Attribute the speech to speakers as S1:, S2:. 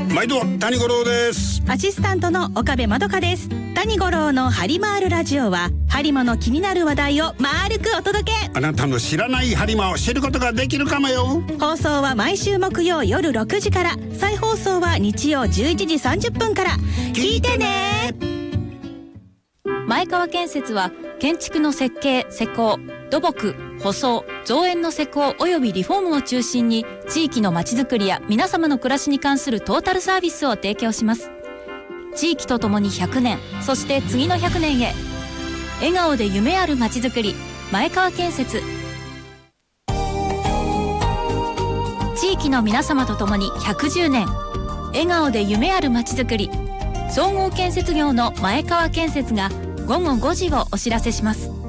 S1: 毎度谷五郎です。
S2: アシスタントの岡部まどかです。谷五郎のハリマールラジオはハリマの気になる話題を丸くお届け。
S1: あなたの知らないハリマを知ることができるかもよ。
S2: 放送は毎週木曜夜6時から、再放送は日曜11時30分から。聞いてね。
S3: 前川建設は建築の設計・施工、土木、舗装、造園の施工およびリフォームを中心に地域のまちづくりや皆様の暮らしに関するトータルサービスを提供します。地域とともに100年、そして次の100年へ。笑顔で夢あるまちづくり、前川建設。地域の皆様とともに110年、笑顔で夢あるまちづくり。総合建設業の前川建設が午後5時をお知らせします。